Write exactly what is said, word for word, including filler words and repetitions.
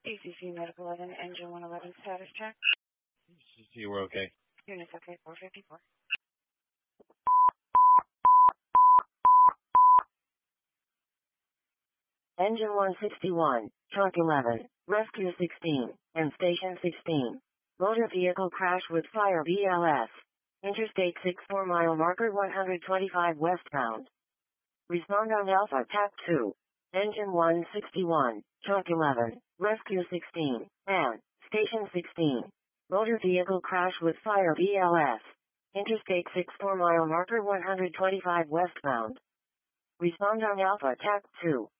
A C C Medical eleven, Engine one eleven, status check. You were okay. Units okay, four fifty-four. Engine one sixty-one, Truck eleven, Rescue sixteen, and Station sixteen. Motor vehicle crash with fire B L S. Interstate six four mile marker one twenty-five westbound. Respond on Alpha T A C two. Engine one sixty-one, Truck eleven, Rescue sixteen, and Station sixteen. Motor vehicle crash with fire B L S. Interstate six four mile marker one twenty-five westbound. Respond on Alpha T A C two.